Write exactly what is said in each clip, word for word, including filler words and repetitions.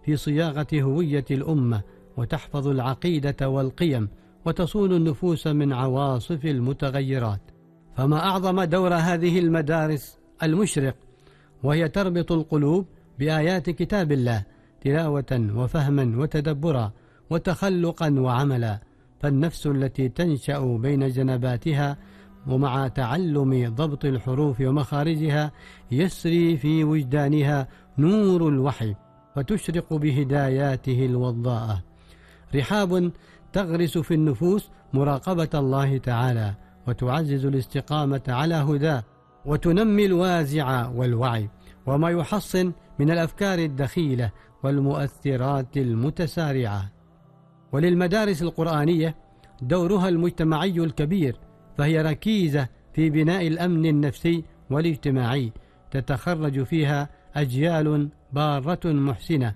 في صياغة هوية الأمة، وتحفظ العقيدة والقيم، وتصون النفوس من عواصف المتغيرات. فما أعظم دور هذه المدارس المشرق، وهي تربط القلوب بآيات كتاب الله تلاوة وفهما وتدبرا وتخلقا وعملا. فالنفس التي تنشأ بين جنباتها ومع تعلم ضبط الحروف ومخارجها يسري في وجدانها نور الوحي، فتشرق بهداياته الوضاءة. رحاب تغرس في النفوس مراقبة الله تعالى، وتعزز الاستقامة على هداه، وتنمي الوازع والوعي، وما يحصن من الأفكار الدخيلة والمؤثرات المتسارعة. وللمدارس القرآنية دورها المجتمعي الكبير، فهي ركيزة في بناء الأمن النفسي والاجتماعي، تتخرج فيها أجيال بارة محسنة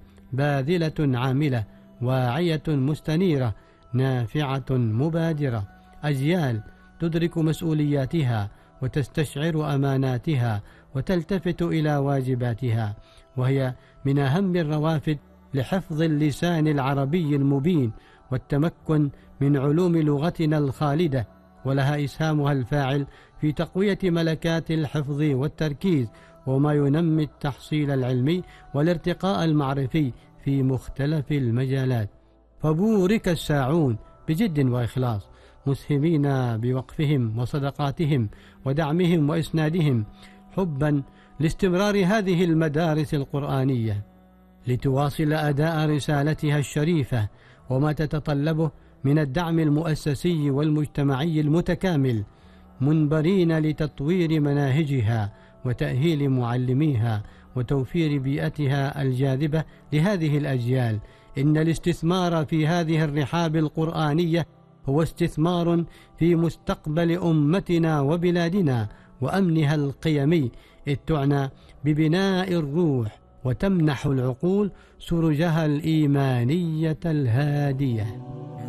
باذلة عاملة واعية مستنيرة نافعة مبادرة، أجيال تدرك مسؤولياتها وتستشعر أماناتها وتلتفت إلى واجباتها، وهي من أهم الروافد لحفظ اللسان العربي المبين والتمكن من علوم لغتنا الخالدة، ولها إسهامها الفاعل في تقوية ملكات الحفظ والتركيز، وما ينمي التحصيل العلمي والارتقاء المعرفي في مختلف المجالات. فبورك الساعون بجد وإخلاص، مسهمين بوقفهم وصدقاتهم ودعمهم وإسنادهم حبا لاستمرار هذه المدارس القرآنية، لتواصل أداء رسالتها الشريفة وما تتطلبه من الدعم المؤسسي والمجتمعي المتكامل، منبرين لتطوير مناهجها وتأهيل معلميها وتوفير بيئتها الجاذبة لهذه الأجيال. إن الاستثمار في هذه الرحاب القرآنية هو استثمار في مستقبل أمتنا وبلادنا وأمنها القيمي، إذ تعنى ببناء الروح وتمنح العقول سرجها الإيمانية الهادية.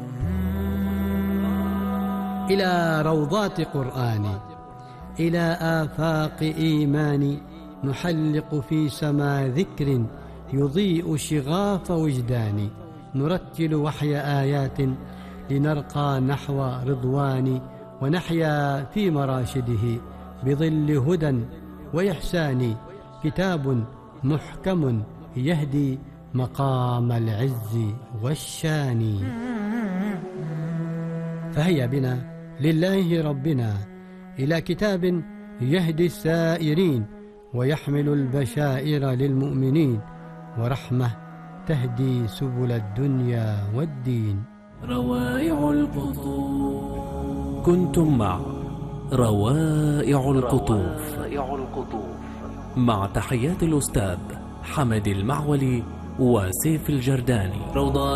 إلى روضات قرآن، إلى آفاق إيمان، نحلق في سما ذكر يضيء شغاف وجدان، نرتل وحي آيات لنرقى نحو رضوان، ونحيا في مراشده بظل هدى وإحسان. كتاب محكم يهدي مقام العز والشان. فهيا بنا لله ربنا إلى كتاب يهدي السائرين ويحمل البشائر للمؤمنين، ورحمة تهدي سبل الدنيا والدين. روائع القطوف. كنتم مع روائع القطوف مع تحيات الأستاذ حمد المعولي وسيف الجرداني. روضات